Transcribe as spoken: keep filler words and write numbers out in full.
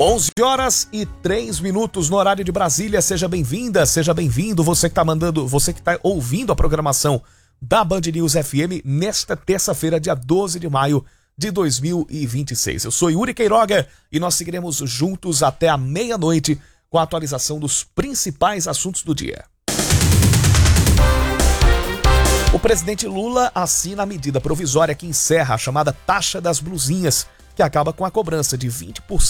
onze horas e três minutos no horário de Brasília. Seja bem-vinda, seja bem-vindo. Você que tá mandando, você que tá ouvindo a programação da Band News F M nesta terça-feira, dia doze de maio de dois mil e vinte e seis. Eu sou Yuri Queiroga e nós seguiremos juntos até a meia-noite com a atualização dos principais assuntos do dia. O presidente Lula assina a medida provisória que encerra a chamada taxa das blusinhas, que acaba com a cobrança de vinte por cento